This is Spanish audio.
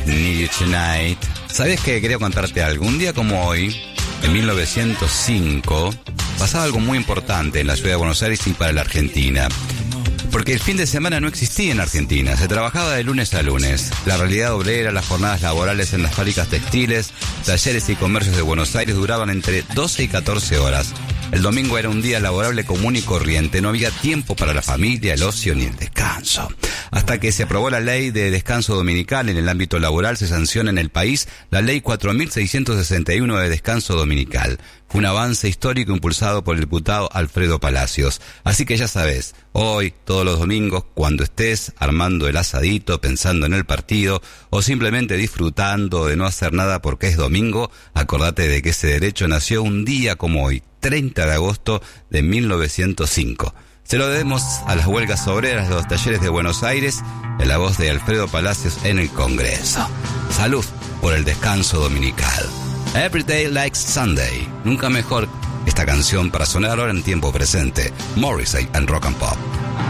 Need You Tonight. ¿Sabés que quería contarte algo? Un día como hoy, en 1905, pasaba algo muy importante en la ciudad de Buenos Aires y para la Argentina. Porque el fin de semana no existía en Argentina, se trabajaba de lunes a lunes. La realidad obrera, las jornadas laborales en las fábricas textiles, talleres y comercios de Buenos Aires duraban entre 12 y 14 horas. El domingo era un día laborable común y corriente, no había tiempo para la familia, el ocio ni el descanso. Hasta que se aprobó la ley de descanso dominical en el ámbito laboral, se sanciona en el país la ley 4661 de descanso dominical. Fue un avance histórico impulsado por el diputado Alfredo Palacios. Así que ya sabes, hoy, todos los domingos, cuando estés armando el asadito, pensando en el partido, o simplemente disfrutando de no hacer nada porque es domingo, acordate de que ese derecho nació un día como hoy, 30 de agosto de 1905. Se lo debemos a las huelgas obreras de los talleres de Buenos Aires, en la voz de Alfredo Palacios en el Congreso. Salud por el descanso dominical. Every Day Like Sunday. Nunca mejor esta canción para sonar ahora en tiempo presente. Morrissey and Rock and Pop.